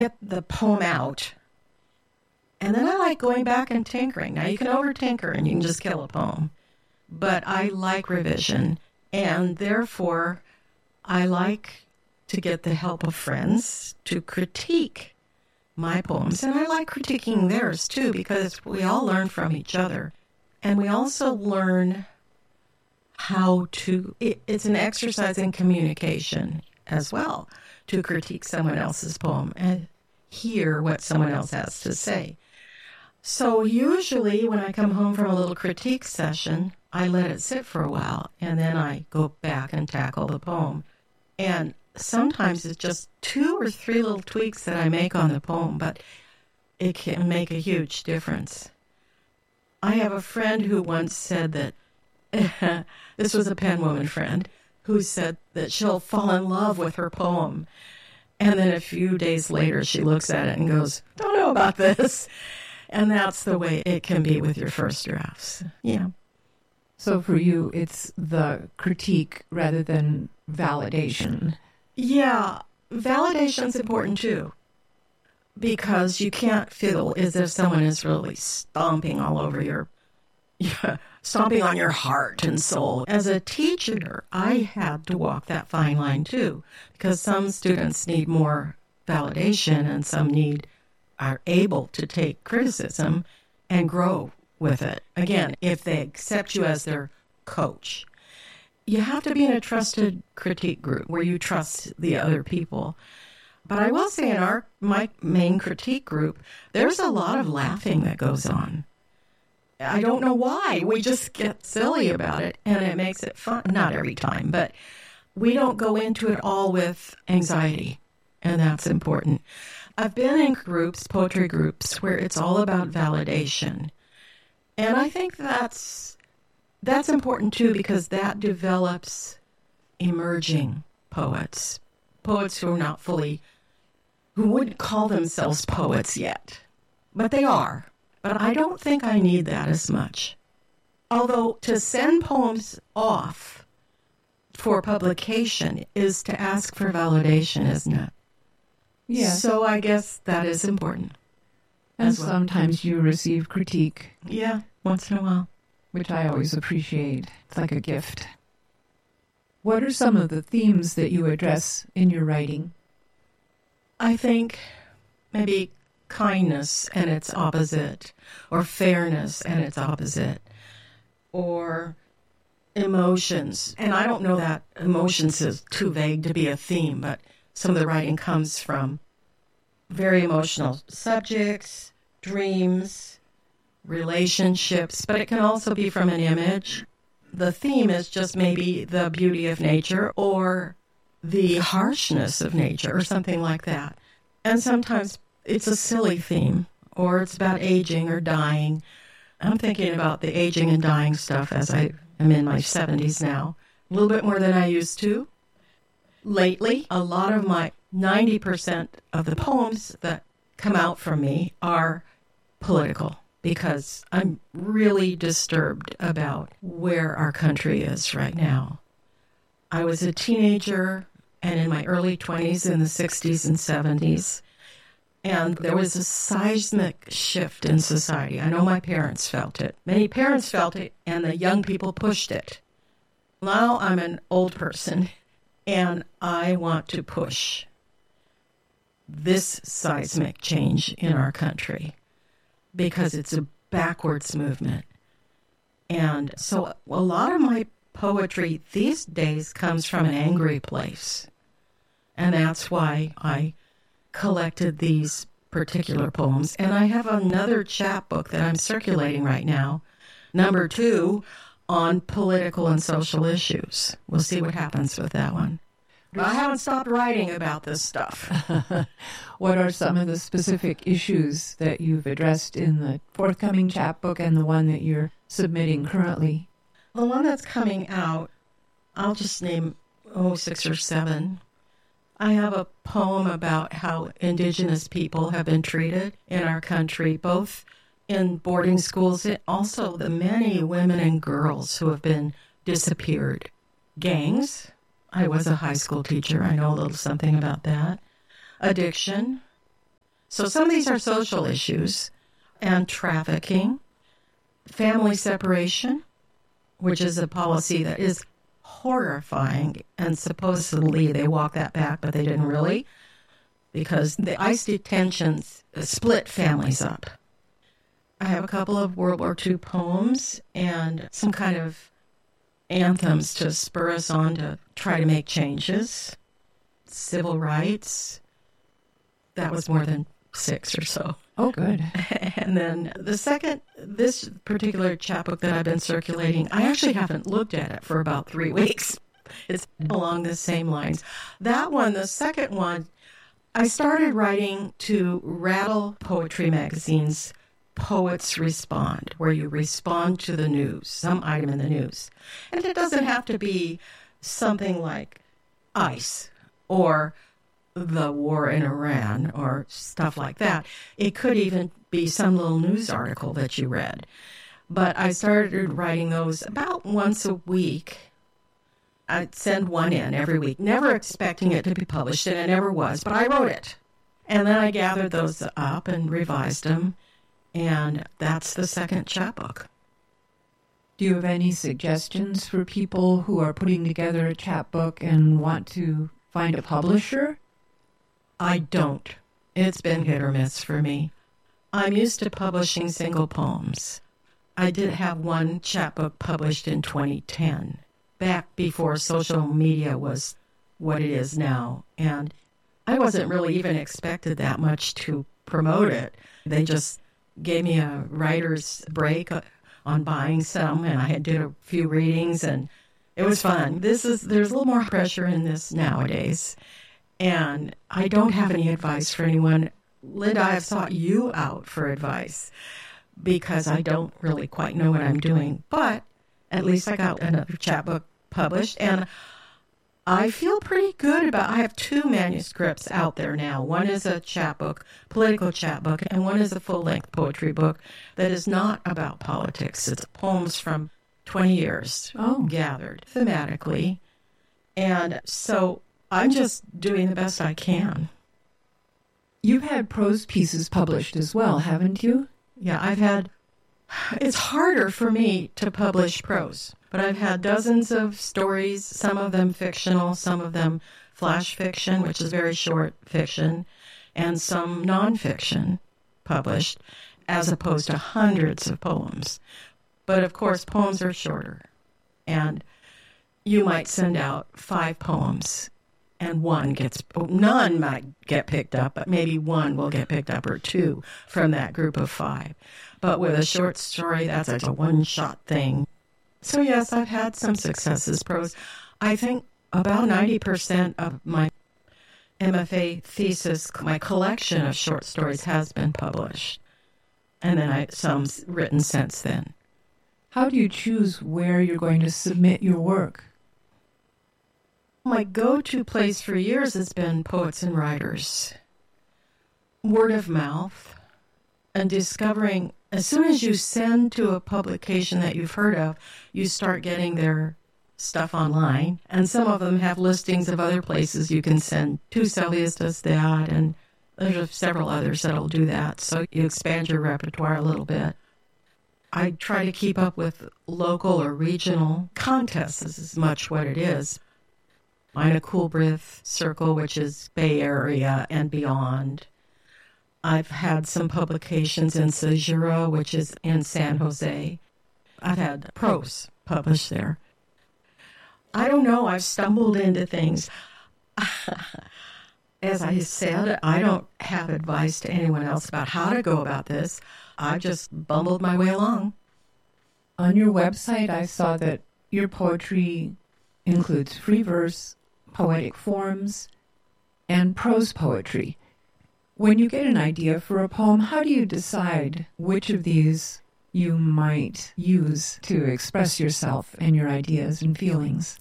get the poem out. And then I like going back and tinkering. Now, you can over-tinker and you can just kill a poem. But I like revision. And therefore, I like to get the help of friends to critique my poems. And I like critiquing theirs, too, because we all learn from each other. And we also learn how to, it's an exercise in communication as well, to critique someone else's poem and hear what someone else has to say. So usually when I come home from a little critique session, I let it sit for a while, and then I go back and tackle the poem. And sometimes it's just 2 or 3 little tweaks that I make on the poem, but it can make a huge difference. I have a friend who once said that, this was a pen woman friend, who said that she'll fall in love with her poem. And then a few days later, she looks at it and goes, don't know about this. And that's the way it can be with your first drafts. Yeah. So for you, it's the critique rather than validation. Yeah, validation's important too, because you can't feel as if someone is really stomping all over stomping on your heart and soul. As a teacher, I had to walk that fine line too, because some students need more validation and some are able to take criticism and grow with it. Again, if they accept you as their coach. You have to be in a trusted critique group where you trust the other people. But I will say in my main critique group, there's a lot of laughing that goes on. I don't know why. We just get silly about it, and it makes it fun. Not every time, but we don't go into it all with anxiety, and that's important. I've been in groups, poetry groups, where it's all about validation. And I think that's important, too, because that develops emerging poets who are not who wouldn't call themselves poets yet. But they are. But I don't think I need that as much. Although to send poems off for publication is to ask for validation, isn't it? Yeah. So I guess that is important. And sometimes you receive critique. Yeah, once in a while. Which I always appreciate. It's like a gift. What are some of the themes that you address in your writing? I think maybe kindness and its opposite, or fairness and its opposite, or emotions. And I don't know that emotions is too vague to be a theme, but some of the writing comes from very emotional subjects, dreams, relationships, but it can also be from an image. The theme is just maybe the beauty of nature or the harshness of nature or something like that. And sometimes it's a silly theme, or it's about aging or dying. I'm thinking about the aging and dying stuff as I am in my 70s now, a little bit more than I used to. Lately, a lot of my 90% of the poems that come out from me are political, because I'm really disturbed about where our country is right now. I was a teenager and in my early 20s in the 60s and 70s, and there was a seismic shift in society. I know my parents felt it. Many parents felt it, and the young people pushed it. Now I'm an old person, and I want to push this seismic change in our country because it's a backwards movement. And so a lot of my poetry these days comes from an angry place. And that's why I collected these particular poems. And I have another chapbook that I'm circulating right now, number 2, on political and social issues. We'll see what happens with that one. But I haven't stopped writing about this stuff. What are some of the specific issues that you've addressed in the forthcoming chapbook and the one that you're submitting currently? The one that's coming out, I'll just name 6 or 7. I have a poem about how Indigenous people have been treated in our country, both in boarding schools and also the many women and girls who have been disappeared. Gangs. I was a high school teacher. I know a little something about that. Addiction. So some of these are social issues and trafficking, family separation, which is a policy that is horrifying, and supposedly they walked that back, but they didn't really, because the ICE detentions split families up. I have a couple of World War II poems and some kind of anthems to spur us on to try to make changes. Civil rights, that was more than 6 or so. Oh, good. And then this particular chapbook that I've been circulating, I actually haven't looked at it for about 3 weeks. It's along the same lines. That one, the second one, I started writing to Rattle Poetry Magazine's Poets Respond, where you respond to the news, some item in the news. And it doesn't have to be something like ICE or the war in Iran or stuff like that. It could even be some little news article that you read. But I started writing those about once a week. I'd send one in every week, never expecting it to be published, and it never was, but I wrote it. And then I gathered those up and revised them, and that's the second chapbook. Do you have any suggestions for people who are putting together a chapbook and want to find a publisher? I don't. It's been hit or miss for me. I'm used to publishing single poems. I did have one chapbook published in 2010, back before social media was what it is now. And I wasn't really even expected that much to promote it. They just gave me a writer's break on buying some, and I did a few readings, and it was fun. There's a little more pressure in this nowadays. And I don't have any advice for anyone. Linda, I have sought you out for advice because I don't really quite know what I'm doing. But at least I got another chapbook published, and I feel pretty good about. I have 2 manuscripts out there now. One is a chapbook, political chapbook, and one is a full-length poetry book that is not about politics. It's poems from 20 years gathered thematically. And so I'm just doing the best I can. You've had prose pieces published as well, haven't you? Yeah, it's harder for me to publish prose, but I've had dozens of stories, some of them fictional, some of them flash fiction, which is very short fiction, and some nonfiction published, as opposed to hundreds of poems. But of course, poems are shorter, and you might send out 5 poems, and none might get picked up, but maybe one will get picked up or 2 from that group of 5. But with a short story, that's like a one-shot thing. So yes, I've had some successes prose. I think about 90% of my MFA thesis, my collection of short stories, has been published. And then some written since then. How do you choose where you're going to submit your work? My go-to place for years has been Poets and Writers. Word of mouth and discovering, as soon as you send to a publication that you've heard of, you start getting their stuff online. And some of them have listings of other places you can send to. Sylvia's does that, and there's several others that'll do that. So you expand your repertoire a little bit. I try to keep up with local or regional contests as much what it is. Ina Coolbrith Circle, which is Bay Area and beyond. I've had some publications in Segura, which is in San Jose. I've had prose published there. I don't know, I've stumbled into things. As I said, I don't have advice to anyone else about how to go about this. I just bumbled my way along. On your website, I saw that your poetry includes free verse, poetic forms, and prose poetry. When you get an idea for a poem, how do you decide which of these you might use to express yourself and your ideas and feelings?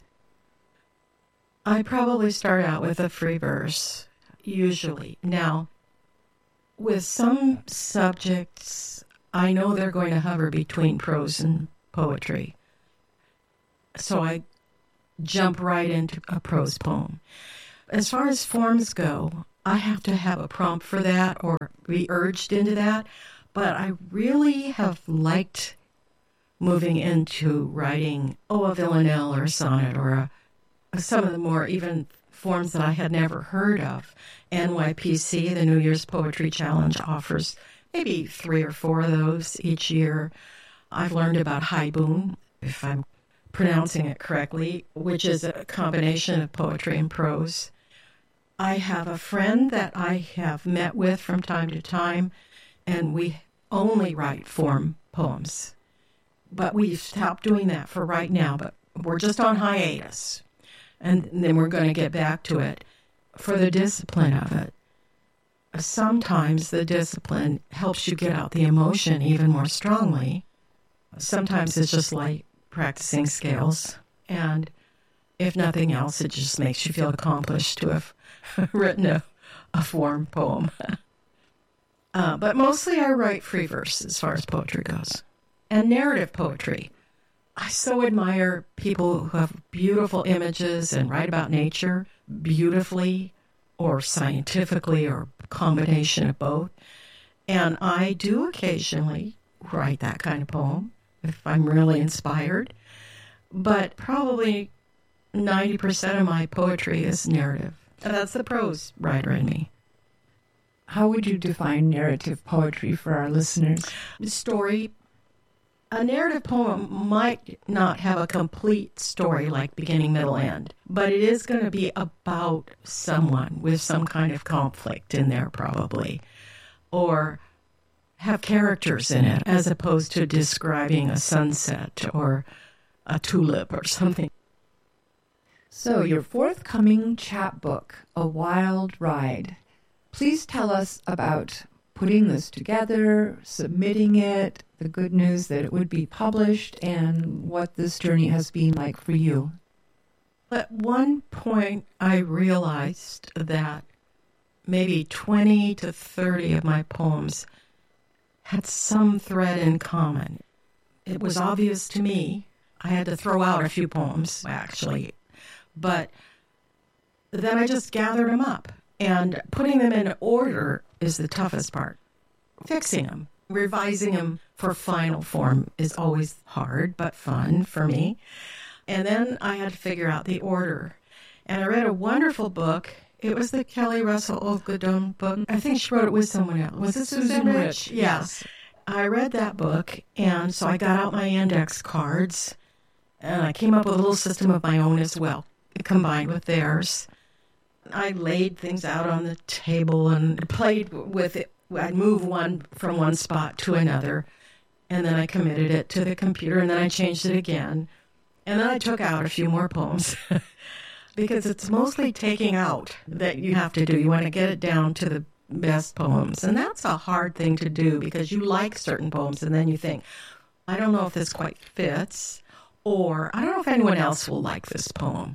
I probably start out with a free verse, usually. Now, with some subjects, I know they're going to hover between prose and poetry. So I jump right into a prose poem. As far as forms go, I have to have a prompt for that or be urged into that. But I really have liked moving into writing, a villanelle or a sonnet or some of the more even forms that I had never heard of. NYPC, the New Year's Poetry Challenge, offers maybe 3 or 4 of those each year. I've learned about haibun, if I'm pronouncing it correctly, which is a combination of poetry and prose. I have a friend that I have met with from time to time, and we only write form poems. But we've stopped doing that for right now, but we're just on hiatus. And then we're going to get back to it for the discipline of it. Sometimes the discipline helps you get out the emotion even more strongly. Sometimes it's just like practicing scales. And if nothing else, it just makes you feel accomplished to have written a form poem. But mostly I write free verse as far as poetry goes. And narrative poetry. I so admire people who have beautiful images and write about nature beautifully or scientifically or a combination of both. And I do occasionally write that kind of poem if I'm really inspired. But probably 90% of my poetry is narrative. And that's the prose writer in me. How would you define narrative poetry for our listeners? Story. A narrative poem might not have a complete story like beginning, middle, end, but it is going to be about someone with some kind of conflict in there probably, or have characters in it as opposed to describing a sunset or a tulip or something. So your forthcoming chapbook, A Wild Ride. Please tell us about putting this together, submitting it, the good news that it would be published, and what this journey has been like for you. At one point, I realized that maybe 20 to 30 of my poems had some thread in common. It was obvious to me. I had to throw out a few poems, actually, but then I just gathered them up. And putting them in order is the toughest part. Fixing them, revising them for final form is always hard, but fun for me. And then I had to figure out the order. And I read a wonderful book. It was the Kelly Russell Ogden book. I think she wrote it with someone else. Was it Susan Rich? Yes. I read that book, and so I got out my index cards, and I came up with a little system of my own as well, combined with theirs. I laid things out on the table and played with it. I'd move one from one spot to another, and then I committed it to the computer, and then I changed it again. And then I took out a few more poems because it's mostly taking out that you have to do. You want to get it down to the best poems. And that's a hard thing to do because you like certain poems, and then you think, I don't know if this quite fits, or I don't know if anyone else will like this poem.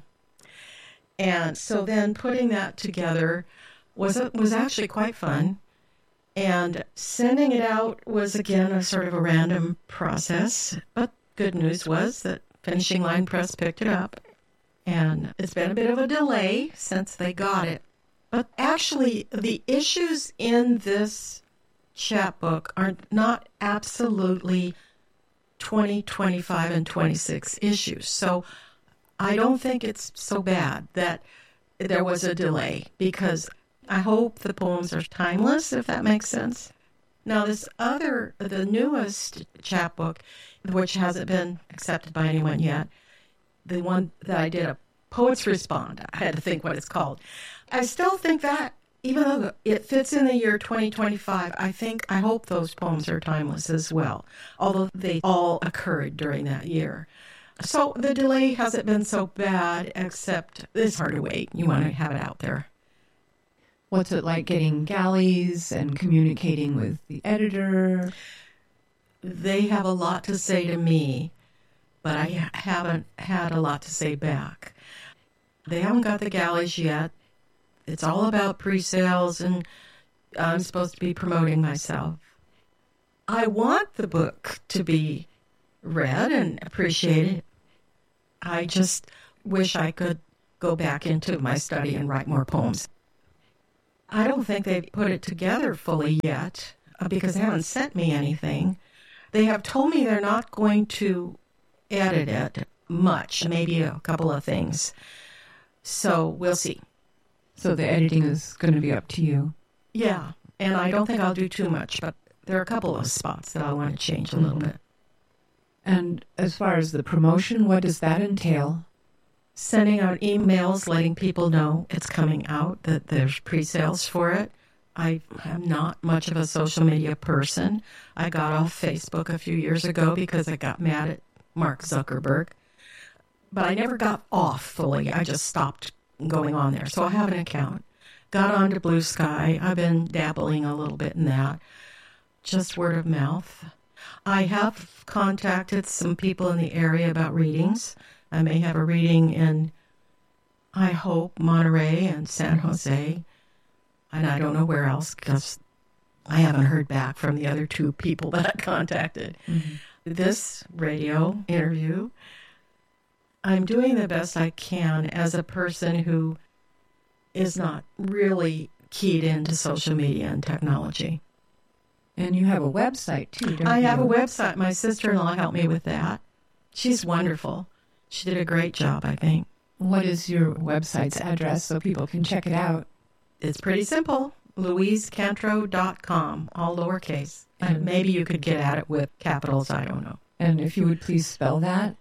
And so then putting that together was actually quite fun. And sending it out was, again, a sort of a random process. But good news was that Finishing Line Press picked it up. And it's been a bit of a delay since they got it. But actually, the issues in this chapbook are not absolutely 20, 25, and 26 issues. So I don't think it's so bad that there was a delay, because I hope the poems are timeless, if that makes sense. Now, the newest chapbook, which hasn't been accepted by anyone yet, the one that I did, a Poets Respond, I had to think what it's called. I still think that, even though it fits in the year 2025, I hope those poems are timeless as well, although they all occurred during that year. So the delay hasn't been so bad, except it's hard to wait. You want to have it out there. What's it like getting galleys and communicating with the editor? They have a lot to say to me, but I haven't had a lot to say back. They haven't got the galleys yet. It's all about pre-sales, and I'm supposed to be promoting myself. I want the book to be read and appreciated. I just wish I could go back into my study and write more poems. I don't think they've put it together fully yet because they haven't sent me anything. They have told me they're not going to edit it much, maybe a couple of things. So we'll see. So the editing is going to be up to you. Yeah, and I don't think I'll do too much, but there are a couple of spots that I want to change a little bit. And as far as the promotion, what does that entail? Sending out emails letting people know it's coming out, that there's pre-sales for it. I am not much of a social media person. I got off Facebook a few years ago because I got mad at Mark Zuckerberg. But I never got off fully. I just stopped going on there. So I have an account. Got onto Blue Sky. I've been dabbling a little bit in that. Just word of mouth. I have contacted some people in the area about readings. I may have a reading in, I hope, Monterey and San Jose. And I don't know where else because I haven't heard back from the other two people that I contacted. Mm-hmm. This radio interview, I'm doing the best I can as a person who is not really keyed into social media and technology. And you have a website, too, don't you? I have a website. My sister-in-law helped me with that. She's wonderful. She did a great job, I think. What is your website's address so people can check it out? It's pretty simple. LouiseCantreau.com, all lowercase. And maybe you could get at it with capitals, I don't know. And if you would please spell that?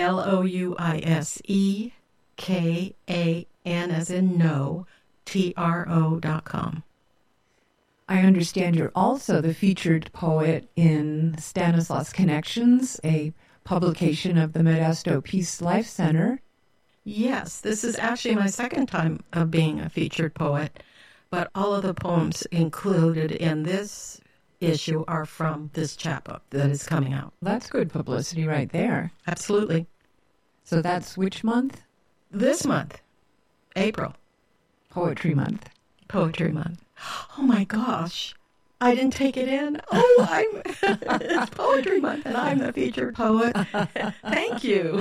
LouiseKan as in no, TRO.com. I understand you're also the featured poet in Stanislaus Connections, a publication of the Modesto Peace Life Center. Yes, this is actually my second time of being a featured poet, but all of the poems included in this issue are from this chapbook that is coming out. That's good publicity right there. Absolutely. So that's which month? This month, April. Poetry Month. Poetry Month. Oh my gosh, I didn't take it in. Oh, it's Poetry Month and I'm the featured poet. Thank you.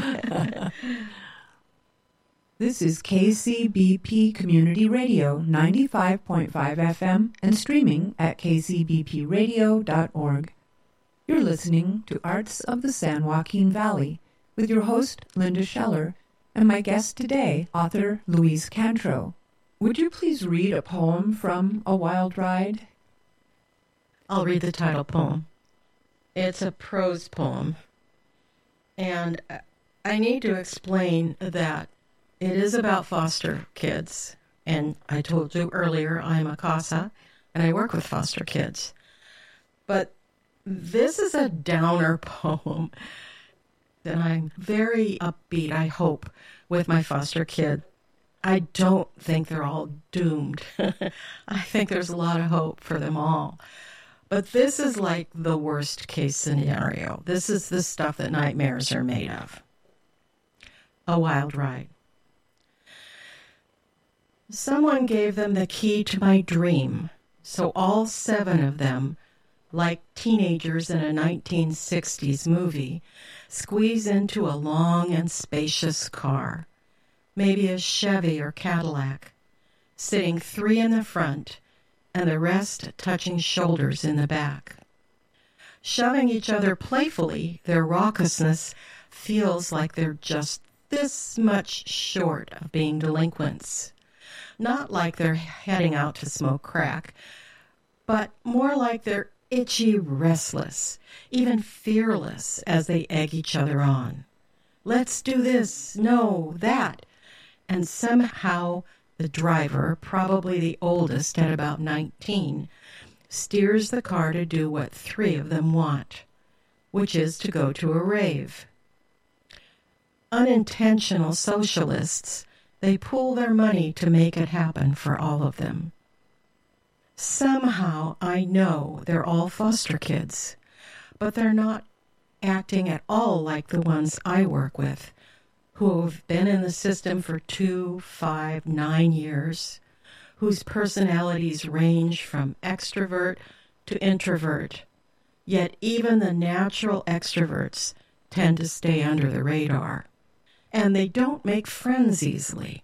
This is KCBP Community Radio, 95.5 FM, and streaming at kcbpradio.org. You're listening to Arts of the San Joaquin Valley with your host, Linda Scheller, and my guest today, author Louise Cantrow. Would you please read a poem from A Wild Ride? I'll read the title poem. It's a prose poem, and I need to explain that it is about foster kids, and I told you earlier I'm a CASA, and I work with foster kids. But this is a downer poem, and I'm very upbeat, I hope, with my foster kid. I don't think they're all doomed. I think there's a lot of hope for them all. But this is like the worst case scenario. This is the stuff that nightmares are made of. A Wild Ride. Someone gave them the key to my dream, so all 7 of them, like teenagers in a 1960s movie, squeeze into a long and spacious car, maybe a Chevy or Cadillac, sitting 3 in the front and the rest touching shoulders in the back. Shoving each other playfully, their raucousness feels like they're just this much short of being delinquents. Not like they're heading out to smoke crack, but more like they're itchy restless, even fearless as they egg each other on. Let's do this, no, that. And somehow the driver, probably the oldest at about 19, steers the car to do what 3 of them want, which is to go to a rave. Unintentional socialists, they pool their money to make it happen for all of them. Somehow I know they're all foster kids, but they're not acting at all like the ones I work with, who have been in the system for 2, 5, 9 years, whose personalities range from extrovert to introvert, yet even the natural extroverts tend to stay under the radar. And they don't make friends easily,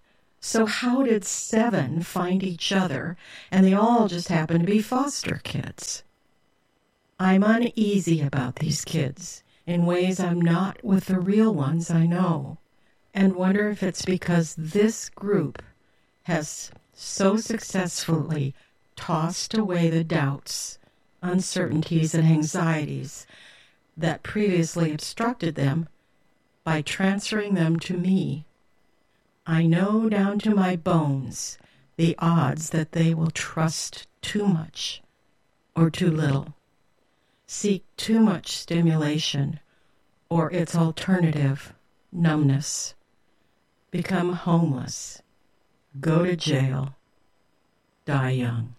So how did 7 find each other, and they all just happen to be foster kids? I'm uneasy about these kids in ways I'm not with the real ones I know, and wonder if it's because this group has so successfully tossed away the doubts, uncertainties, and anxieties that previously obstructed them by transferring them to me. I know down to my bones the odds that they will trust too much or too little, seek too much stimulation or its alternative, numbness, become homeless, go to jail, die young.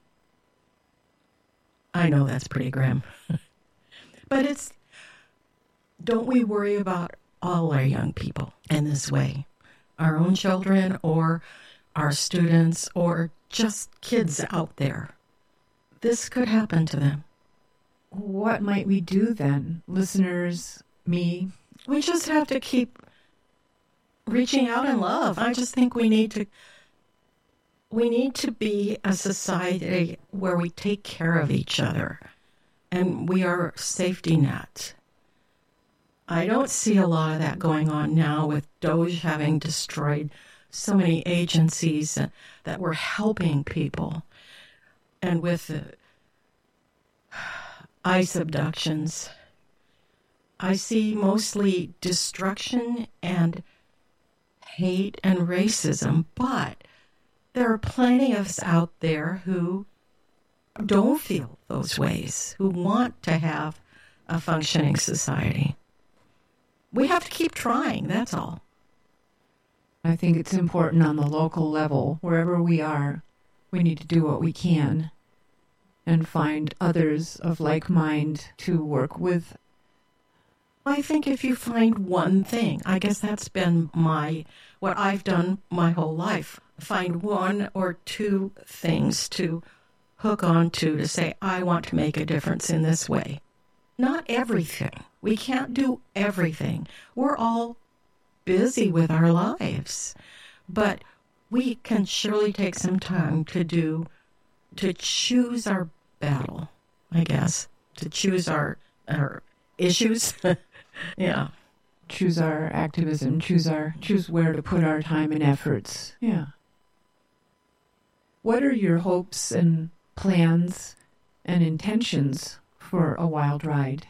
I know that's pretty grim. But don't we worry about all our young people in this way? Our own children or our students or just kids out there. This could happen to them. What might we do then? Listeners, me? We just have to keep reaching out in love. I just think we need to be a society where we take care of each other and we are a safety net. I don't see a lot of that going on now with DOJ having destroyed so many agencies that were helping people, and with the ICE abductions. I see mostly destruction and hate and racism, but there are plenty of us out there who don't feel those ways, who want to have a functioning society. We have to keep trying, that's all. I think it's important on the local level, wherever we are, we need to do what we can and find others of like mind to work with. I think if you find one thing, I guess that's been what I've done my whole life, find one or two things to hook onto to say, I want to make a difference in this way. Not everything. We can't do everything. We're all busy with our lives. But we can surely take some time to choose our battle, I guess. To choose our issues. Yeah. Choose our activism, choose where to put our time and efforts. Yeah. What are your hopes and plans and intentions for A Wild Ride?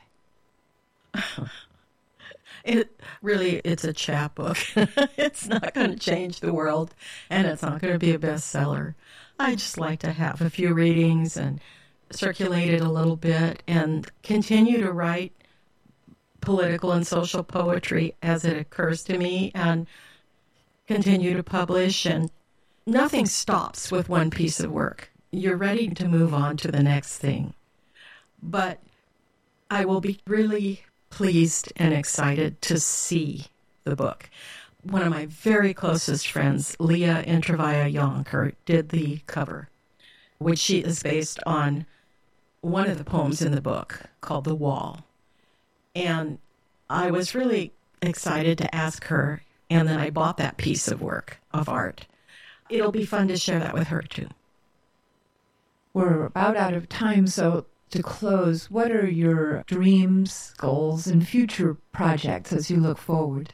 It's a chapbook. It's not going to change the world, and it's not going to be a bestseller. I just like to have a few readings and circulate it a little bit and continue to write political and social poetry as it occurs to me and continue to publish. And nothing stops with one piece of work. You're ready to move on to the next thing. But I will be really pleased and excited to see the book. One of my very closest friends, Leah Intravaya Yonker, did the cover, which she is based on one of the poems in the book called The Wall. And I was really excited to ask her, and then I bought that piece of work, of art. It'll be fun to share that with her, too. We're about out of time, so to close, what are your dreams, goals, and future projects as you look forward?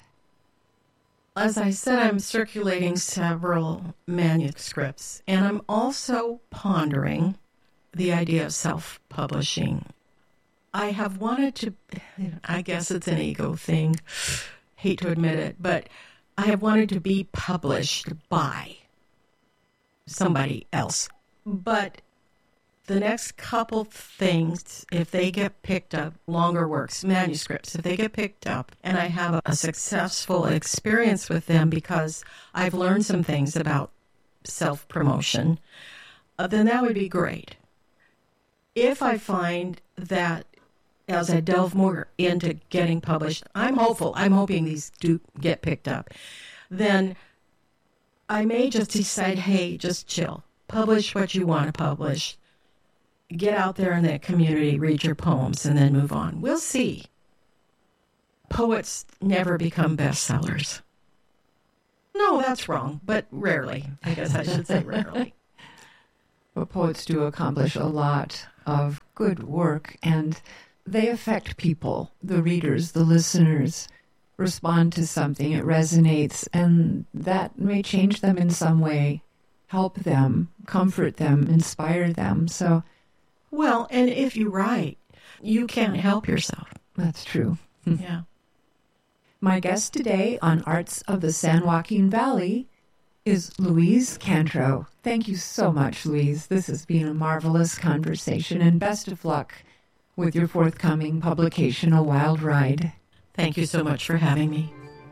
As I said, I'm circulating several manuscripts, and I'm also pondering the idea of self-publishing. I have wanted to, I guess it's an ego thing, hate to admit it, but I have wanted to be published by somebody else. But the next couple things, if they get picked up, longer works, manuscripts, if they get picked up and I have a successful experience with them because I've learned some things about self-promotion, then that would be great. If I find that as I delve more into getting published, I'm hopeful, I'm hoping these do get picked up, then I may just decide, hey, just chill. Publish what you want to publish. Get out there in that community, read your poems, and then move on. We'll see. Poets never become bestsellers. No, that's wrong, but rarely. I guess I should say rarely. But poets do accomplish a lot of good work, and they affect people, the readers, the listeners, respond to something, it resonates, and that may change them in some way, help them, comfort them, inspire them. So, well, and if you write, you can't help yourself. That's true. Yeah. My guest today on Arts of the San Joaquin Valley is Louise Cantreau. Thank you so much, Louise. This has been a marvelous conversation, and best of luck with your forthcoming publication, A Wild Ride. Thank you so much for having me.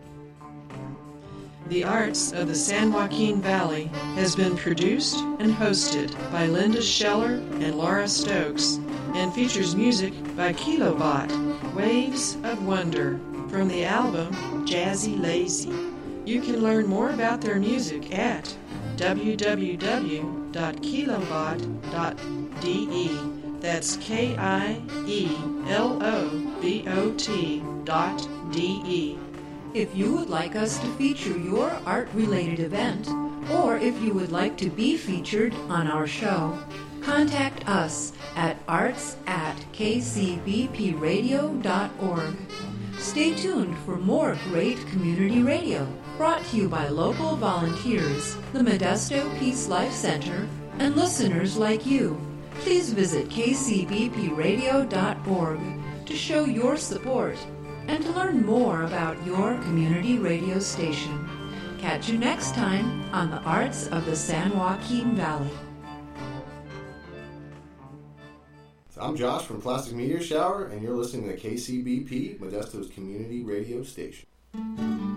The Arts of the San Joaquin Valley has been produced and hosted by Linda Scheller and Laura Stokes and features music by Kilobot, Waves of Wonder, from the album Jazzy Lazy. You can learn more about their music at www.kielobot.de. That's KIELOBOT.de. If you would like us to feature your art-related event, or if you would like to be featured on our show, contact us at arts@kcbpradio.org. Stay tuned for more great community radio, brought to you by local volunteers, the Modesto Peace Life Center, and listeners like you. Please visit kcbpradio.org to show your support and to learn more about your community radio station. Catch you next time on the Arts of the San Joaquin Valley. I'm Josh from Plastic Meteor Shower, and you're listening to KCBP, Modesto's community radio station.